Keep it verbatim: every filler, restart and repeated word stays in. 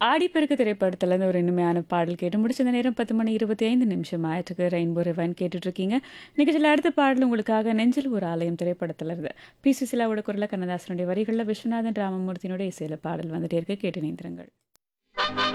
ஆடிப்பெருக்கு திரைப்படத்துலேருந்து ஒரு இனிமையான பாடல் கேட்டு முடிச்ச இந்த நேரம் பத்து மணி இருபத்தி ஐந்து நிமிஷம் ஆயிட்டுருக்கு. ரெயின்போ ரிவைன் கேட்டுட்ருக்கீங்க. நிகழ்ச்சியில் அடுத்த பாடல் உங்களுக்காக நெஞ்சில் ஒரு ஆலயம் திரைப்படத்திலிருந்து பி சுசிலாவோட குரலில் கண்ணதாசனுடைய வரிகளில் விஸ்வநாதன் ராமமூர்த்தியினுடைய இசையில் பாடல் வந்துட்டே இருக்கு. கேட்டு நேந்திரங்கள்.